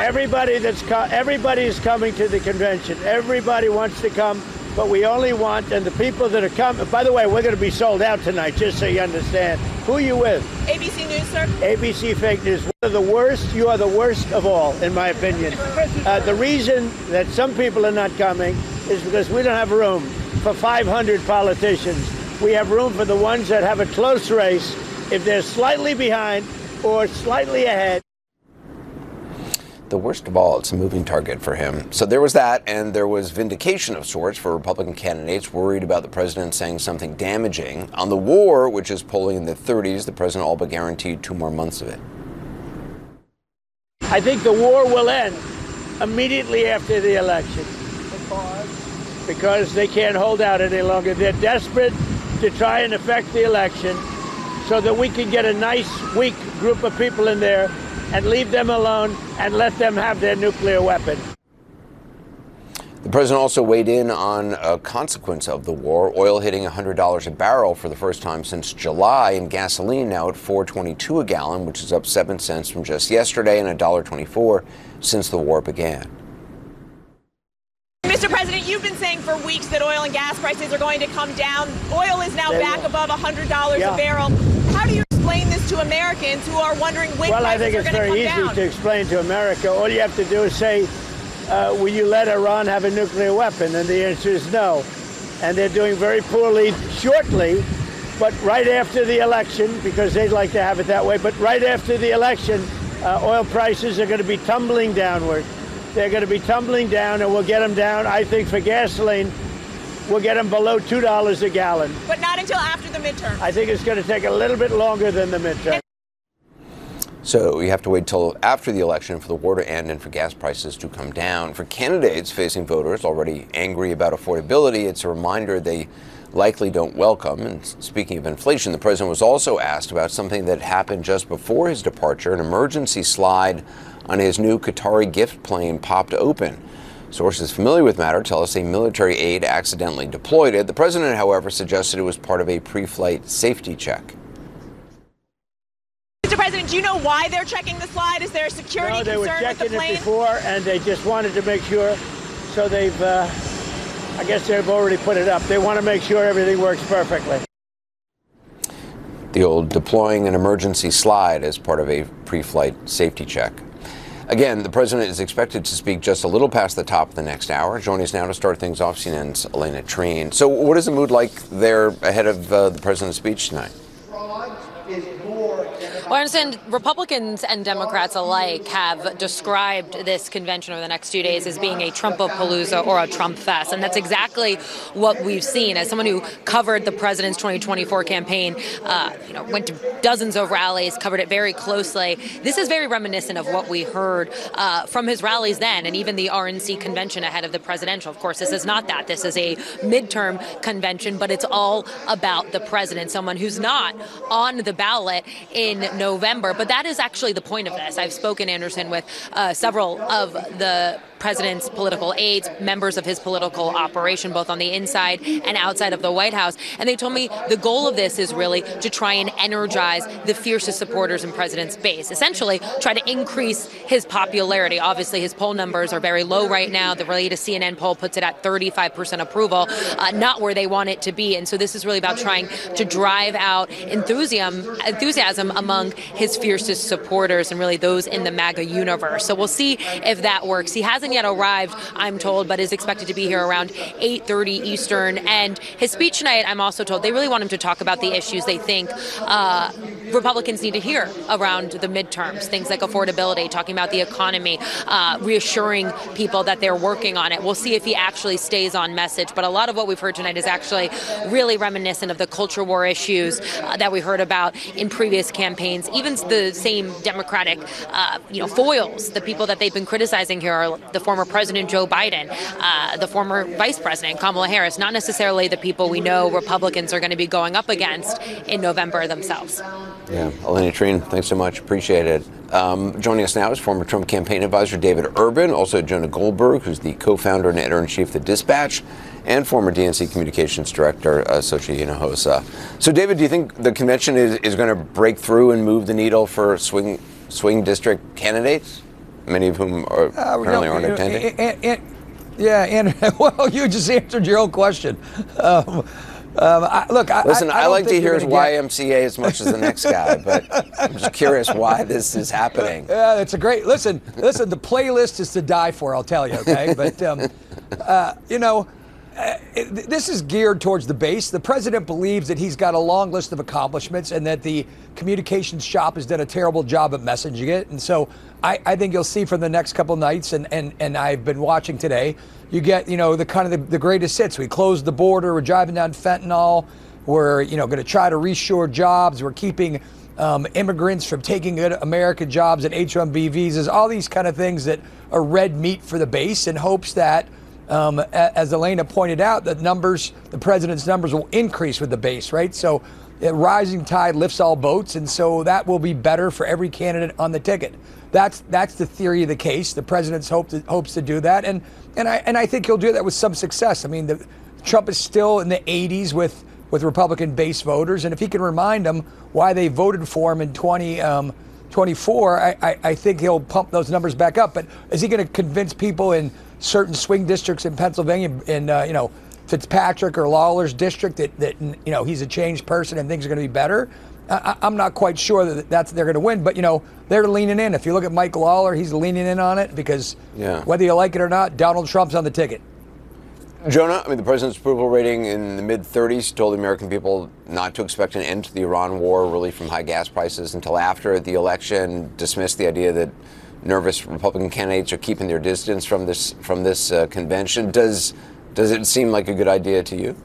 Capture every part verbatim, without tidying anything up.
Everybody that's co- everybody is coming to the convention. Everybody wants to come, but we only want, and the people that are coming, by the way, we're going to be sold out tonight, just so you understand. Who are you with? A B C News, sir. A B C Fake News. One of the worst. You are the worst of all, in my opinion. Uh, the reason that some people are not coming is because we don't have room for five hundred politicians. We have room for the ones that have a close race. If they're slightly behind or slightly ahead. The worst of all, it's a moving target for him. So there was that, and there was vindication of sorts for Republican candidates worried about the president saying something damaging. On the war, which is polling in the thirties, the president all but guaranteed two more months of it. I think the war will end immediately after the election. Because they can't hold out any longer. They're desperate to try and affect the election so that we can get a nice, weak group of people in there and leave them alone and let them have their nuclear weapon. The president also weighed in on a consequence of the war, oil hitting one hundred dollars a barrel for the first time since July, and gasoline now at four twenty-two a gallon, which is up seven cents from just yesterday, and one dollar twenty-four since the war began. Mister President, you've been saying for weeks that oil and gas prices are going to come down. Oil is now They back will. above one hundred dollars Yeah. a barrel. How do you explain this to Americans who are wondering when Well, I prices think are it's going to very come easy down? to explain to America. All you have to do is say, uh, will you let Iran have a nuclear weapon? And the answer is no. And they're doing very poorly shortly, but right after the election, because they'd like to have it that way, but right after the election, uh, oil prices are going to be tumbling downward. They're going to be tumbling down, and we'll get them down, I think, for gasoline, we'll get them below two dollars a gallon. But not until after the midterm. I think it's going to take a little bit longer than the midterm. So you have to wait till after the election for the war to end and for gas prices to come down. For candidates facing voters already angry about affordability, it's a reminder they likely don't welcome. And speaking of inflation, the president was also asked about something that happened just before his departure. An emergency slide on his new Qatari gift plane popped open. Sources familiar with matter tell us a military aide accidentally deployed it. The president, however, suggested it was part of a pre-flight safety check. Mister President, do you know why they're checking the slide? Is there a security No, they were concern with the checking it plane? before, and they just wanted to make sure. So they've, uh, I guess they've already put it up. They want to make sure everything works perfectly. The old deploying an emergency slide as part of a pre-flight safety check. Again, the president is expected to speak just a little past the top of the next hour. Joining us now to start things off, C N N's Elena Treen. So what is the mood like there ahead of uh, the president's speech tonight? Well, I understand Republicans and Democrats alike have described this convention over the next two days as being a Trumpapalooza or a Trump fest. And that's exactly what we've seen. As someone who covered the president's twenty twenty-four campaign, uh, you know, went to dozens of rallies, covered it very closely. This is very reminiscent of what we heard uh, from his rallies then, and even the R N C convention ahead of the presidential. Of course, this is not that. This is a midterm convention, but it's all about the president, someone who's not on the ballot in November. But that is actually the point of this. I've spoken, Anderson, with uh, several of the president's political aides, members of his political operation, both on the inside and outside of the White House. And they told me the goal of this is really to try and energize the fiercest supporters in president's base, essentially try to increase his popularity. Obviously, his poll numbers are very low right now. The latest C N N poll puts it at thirty-five percent approval, uh, not where they want it to be. And so this is really about trying to drive out enthusiasm, enthusiasm among his fiercest supporters and really those in the MAGA universe. So we'll see if that works. He hasn't yet arrived, I'm told, but is expected to be here around eight thirty Eastern. And his speech tonight, I'm also told, they really want him to talk about the issues they think uh, Republicans need to hear around the midterms, things like affordability, talking about the economy, uh, reassuring people that they're working on it. We'll see if he actually stays on message. But a lot of what we've heard tonight is actually really reminiscent of the culture war issues uh, that we heard about in previous campaigns. Even the same Democratic, uh, you know, foils, the people that they've been criticizing here are the former President Joe Biden, uh, the former Vice President Kamala Harris, not necessarily the people we know Republicans are going to be going up against in November themselves. Yeah, Elena Treen, thanks so much. Appreciate it. Um, joining us now is former Trump campaign advisor David Urban, also Jonah Goldberg, who's the co-founder and editor-in-chief of The Dispatch, and former D N C communications director, uh, Xochitl Hinojosa. So, David, do you think the convention is, is going to break through and move the needle for swing swing district candidates? many of whom are Uh, apparently no, aren't you know, attending? and, and, yeah, and well, you just answered your own question. Um, um, I, look, I, Listen, I, I, I like to think hear you're his gonna Y get- M C A as much as the next guy, but I'm just curious why this is happening. Yeah, it's a great listen. Listen, the playlist is to die for. I'll tell you, okay. But um, uh, you know, uh, it, this is geared towards the base. The president believes that he's got a long list of accomplishments, and that the communications shop has done a terrible job at messaging it. And so, I, I think you'll see from the next couple nights, and and and I've been watching today. You get, you know, the kind of the, the greatest hits. We closed the border. We're driving down fentanyl. We're, you know, going to try to reshore jobs. We're keeping um, immigrants from taking good American jobs and H one B visas. All these kind of things that are red meat for the base, in hopes that, um, a- as Elena pointed out, the numbers, the president's numbers will increase with the base, right? So, a rising tide lifts all boats, and so that will be better for every candidate on the ticket. That's that's the theory of the case. The president's hope to, hopes to do that, and and I and I think he'll do that with some success. I mean, the, Trump is still in the eighties with with Republican base voters, and if he can remind them why they voted for him in twenty twenty-four, I, I, I think he'll pump those numbers back up. But is he going to convince people in certain swing districts in Pennsylvania, in uh, you know, Fitzpatrick or Lawler's district, that that you know he's a changed person and things are going to be better? I, I'm not quite sure that that's they're going to win, but you know they're leaning in. If you look at Mike Lawler, he's leaning in on it because Yeah. whether you like it or not, Donald Trump's on the ticket. Jonah, I mean, the president's approval rating in the mid thirties told the American people not to expect an end to the Iran war, really from high gas prices, until after the election, dismissed the idea that nervous Republican candidates are keeping their distance from this from this uh, convention. Does does it seem like a good idea to you?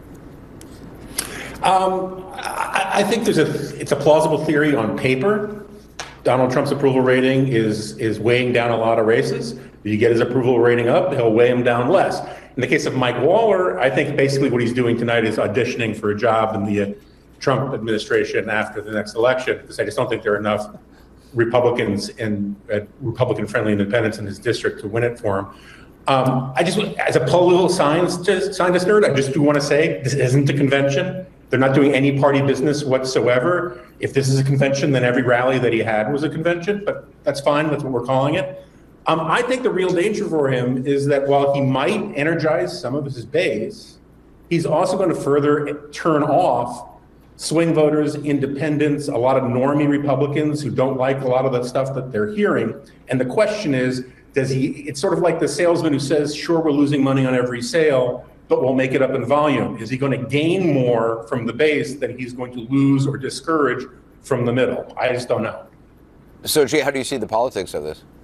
Um, I, I think there's a it's a plausible theory on paper. Donald Trump's approval rating is is weighing down a lot of races. If you get his approval rating up, he'll weigh him down less. In the case of Mike Lawler, I think basically what he's doing tonight is auditioning for a job in the uh, Trump administration after the next election, because I just don't think there are enough Republicans and uh, Republican-friendly independents in his district to win it for him. Um, I just, as a political science scientist nerd, I just do want to say this isn't a convention. They're not doing any party business whatsoever. If this is a convention, then every rally that he had was a convention, but that's fine. That's what we're calling it. Um, I think the real danger for him is that while he might energize some of his base, he's also going to further turn off swing voters, independents, a lot of normie Republicans who don't like a lot of the stuff that they're hearing. And the question is, does he, it's sort of like the salesman who says, sure, we're losing money on every sale, but we'll make it up in volume. Is he going to gain more from the base than he's going to lose or discourage from the middle? I just don't know. So, Jay, how do you see the politics of this?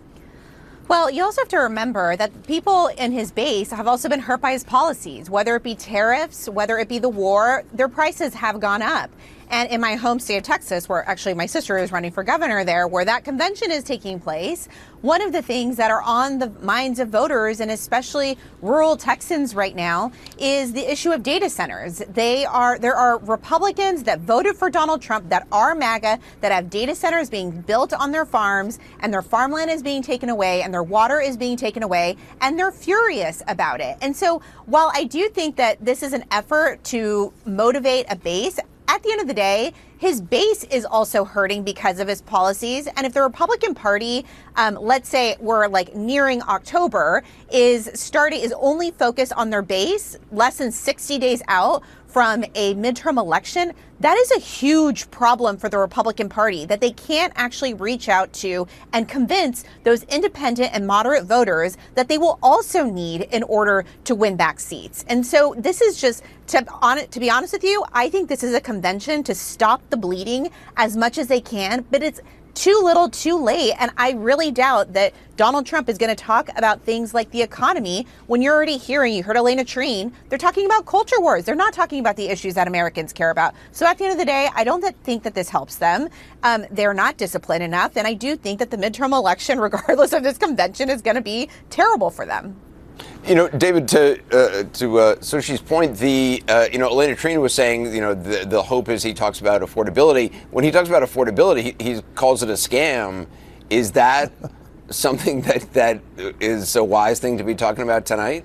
Well, you also have to remember that people in his base have also been hurt by his policies, whether it be tariffs, whether it be the war, their prices have gone up. And in my home state of Texas, where actually my sister is running for governor there, where that convention is taking place, one of the things that are on the minds of voters, and especially rural Texans right now, is the issue of data centers. They are there are Republicans that voted for Donald Trump that are MAGA, that have data centers being built on their farms, and their farmland is being taken away, and their water is being taken away, and they're furious about it. And so while I do think that this is an effort to motivate a base, at the end of the day, his base is also hurting because of his policies. And if the Republican Party, um, let's say we're like nearing October, is starting is only focused on their base less than sixty days out from a midterm election, that is a huge problem for the Republican Party, that they can't actually reach out to and convince those independent and moderate voters that they will also need in order to win back seats. And so this is just, to, on, to be honest with you, I think this is a convention to stop the bleeding as much as they can, but it's too little, too late. And I really doubt that Donald Trump is going to talk about things like the economy when you're already hearing, you heard Elena Treen, they're talking about culture wars. They're not talking about the issues that Americans care about. So at the end of the day, I don't think that this helps them. Um, they're not disciplined enough. And I do think that the midterm election, regardless of this convention, is going to be terrible for them. You know, David, to uh, to uh, Sushi's point, the uh, you know, Elena Treen was saying, you know, the the hope is he talks about affordability. When he talks about affordability, he, he calls it a scam. Is that something that that is a wise thing to be talking about tonight?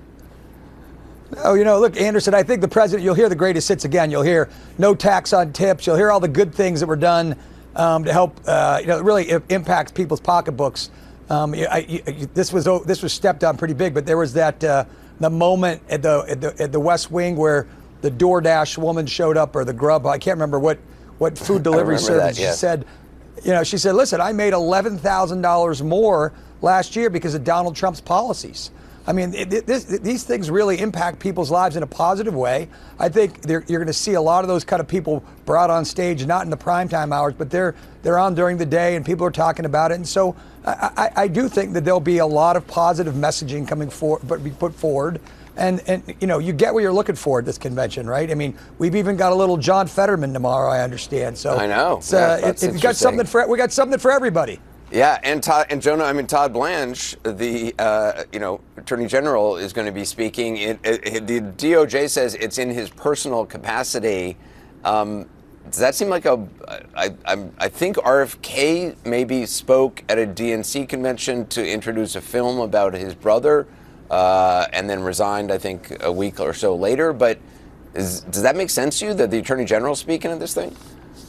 Oh, you know, look, Anderson, I think the president, you'll hear the greatest hits again. You'll hear no tax on tips. You'll hear all the good things that were done um, to help, uh, you know, really impact people's pocketbooks. Um, I, I, this was this was stepped on pretty big, but there was that uh, the moment at the, at the at the West Wing where the DoorDash woman showed up, or the Grub, I can't remember what what food delivery service. That, yeah. She said, you know, she said, listen, I made eleven thousand dollars more last year because of Donald Trump's policies. I mean, it, this, these things really impact people's lives in a positive way. I think you're going to see a lot of those kind of people brought on stage, not in the primetime hours, but they're they're on during the day, and people are talking about it. And so I, I, I do think that there'll be a lot of positive messaging coming forward, but be put forward. And, and you know, you get what you're looking for at this convention, right? I mean, we've even got a little John Fetterman tomorrow, I understand. So I know. It's, uh, yeah, it, it got something for we got something for everybody. Yeah, and Todd and Jonah, I mean Todd Blanche, the uh, you know Attorney General, is going to be speaking. It, it, it, the D O J says it's in his personal capacity. Um, does that seem like a? I, I, I think R F K maybe spoke at a D N C convention to introduce a film about his brother, uh, and then resigned, I think, a week or so later. But is, does that make sense to you that the Attorney General is speaking at this thing?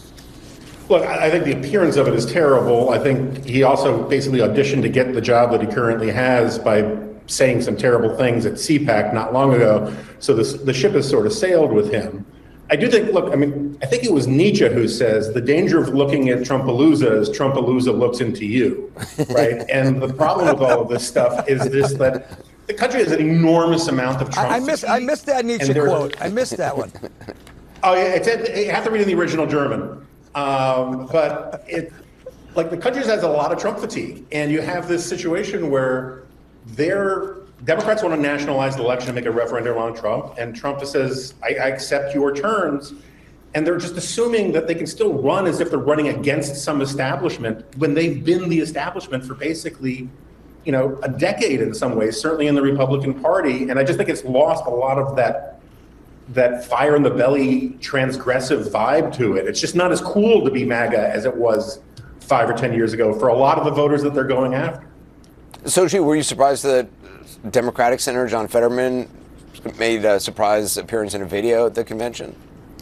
Look, I think the appearance of it is terrible. I think he also basically auditioned to get the job that he currently has by saying some terrible things at C PAC not long ago. So this, the ship has sort of sailed with him. I do think, look, I mean, I think it was Nietzsche who says the danger of looking at Trumpalooza is Trumpalooza looks into you, right? And the problem with all of this stuff is this, that the country has an enormous amount of Trump. I, I missed I missed that Nietzsche quote. I missed that one. Oh, yeah, it's, you have to read in the original German. Um, but it, like the country has a lot of Trump fatigue, and you have this situation where they're, Democrats want to nationalize the election and make a referendum on Trump, and Trump says, I, I accept your terms, and they're just assuming that they can still run as if they're running against some establishment when they've been the establishment for basically, you know, a decade in some ways, certainly in the Republican Party, and I just think it's lost a lot of that that fire in the belly transgressive vibe to it. It's just not as cool to be MAGA as it was five or ten years ago for a lot of the voters that they're going after. Sochi, were you surprised that Democratic Senator John Fetterman made a surprise appearance in a video at the convention?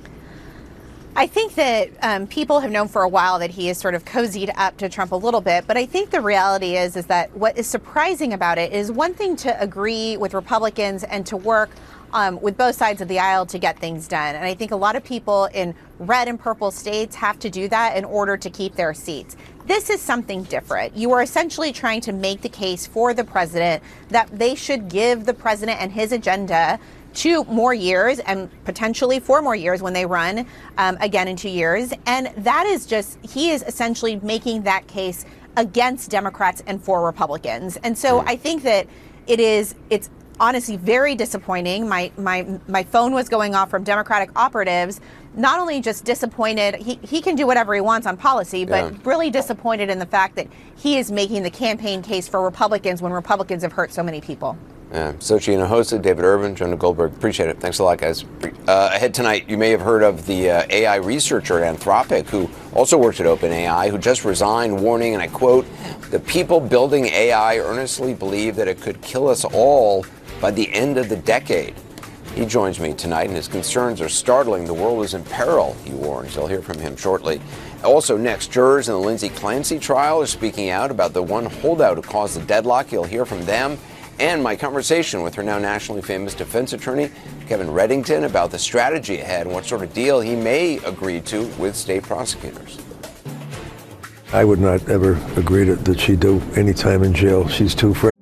I think that um, people have known for a while that he is sort of cozied up to Trump a little bit, but I think the reality is is that what is surprising about it is one thing to agree with Republicans and to work Um, with both sides of the aisle to get things done. And I think a lot of people in red and purple states have to do that in order to keep their seats. This is something different. You are essentially trying to make the case for the president that they should give the president and his agenda two more years and potentially four more years when they run um, again in two years. And that is just, he is essentially making that case against Democrats and for Republicans. And so I think that it is, it's honestly very disappointing. My my my phone was going off from Democratic operatives, not only just disappointed, he, he can do whatever he wants on policy, but yeah. really disappointed in the fact that he is making the campaign case for Republicans when Republicans have hurt so many people. Yeah. Sochi Hinojosa, David Urban, Jonah Goldberg, appreciate it. Thanks a lot, guys. Uh, ahead tonight, you may have heard of the uh, A I researcher at Anthropic, who also works at OpenAI, who just resigned, warning, and I quote, "The people building A I earnestly believe that it could kill us all by the end of the decade." He joins me tonight, and his concerns are startling. The world is in peril, he warns. I'll hear from him shortly. Also next, jurors in the Lindsay Clancy trial are speaking out about the one holdout who caused the deadlock. You'll hear from them. And my conversation with her now nationally famous defense attorney, Kevin Reddington, about the strategy ahead and what sort of deal he may agree to with state prosecutors. I would not ever agree to, that she do any time in jail. She's too